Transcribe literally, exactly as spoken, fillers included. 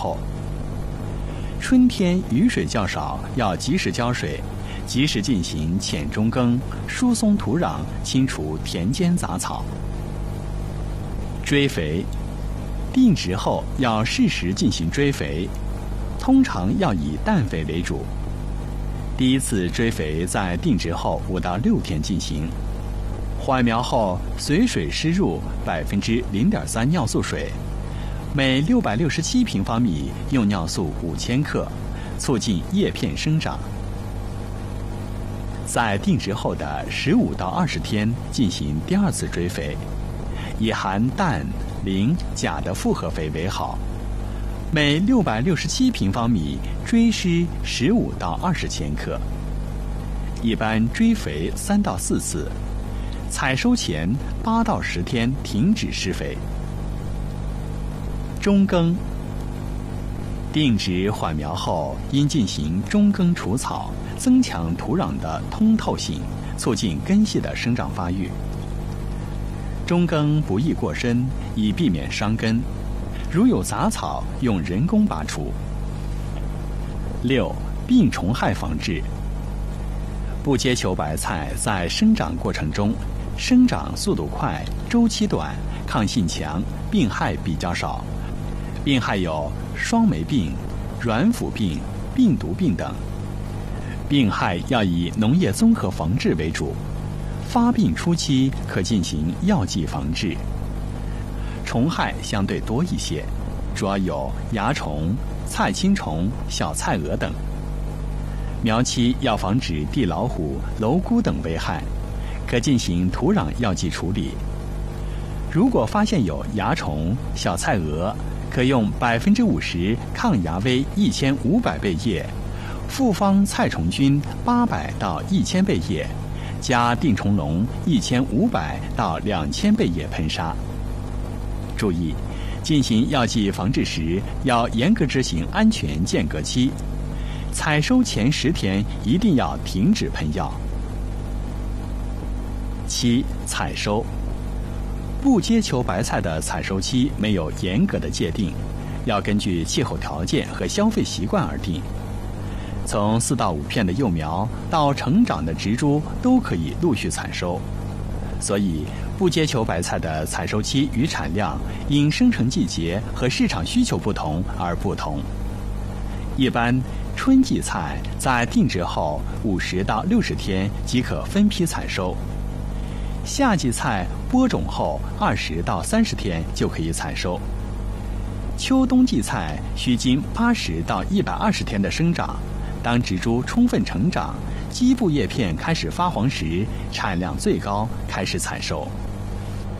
后。春天雨水较少，要及时浇水，及时进行浅中耕，疏松土壤，清除田间杂草。追肥，定植后要适时进行追肥，通常要以氮肥为主。第一次追肥在定植后五到六天进行，缓苗后随水施入百分之零点三尿素水，每六百六十七平方米用尿素五千克，促进叶片生长。在定植后的十五到二十天进行第二次追肥，以含氮、磷、钾的复合肥为好，每六百六十七平方米追施十五到二十千克。一般追肥三到四次，采收前八到十天停止施肥。中耕，定植缓苗后应进行中耕除草，增强土壤的通透性，促进根系的生长发育。中耕不宜过深，以避免伤根。如有杂草，用人工拔除。六、病虫害防治。不结球白菜在生长过程中，生长速度快，周期短，抗性强，病害比较少。病害有双霉病、软腐病、病毒病等。病害要以农业综合防治为主，发病初期可进行药剂防治。虫害相对多一些，主要有蚜虫、菜青虫、小菜蛾等。苗期要防止地老虎、蝼蛄等危害，可进行土壤药剂处理。如果发现有蚜虫、小菜蛾，可用百分之五十抗蚜威一千五百倍液，复方菜虫菌八百到一千倍液，加定虫笼一千五百到两千倍液喷杀。注意，进行药剂防治时要严格执行安全间隔期，采收前十天一定要停止喷药。七、采收。不结球白菜的采收期没有严格的界定，要根据气候条件和消费习惯而定。从四到五片的幼苗到成长的植株都可以陆续采收，所以不结球白菜的采收期与产量因生成季节和市场需求不同而不同。一般春季菜在定植后五十到六十天即可分批采收，夏季菜播种后二十到三十天就可以采收。秋冬季菜需经八十到一百二十天的生长，当植株充分成长，基部叶片开始发黄时，产量最高，开始采收。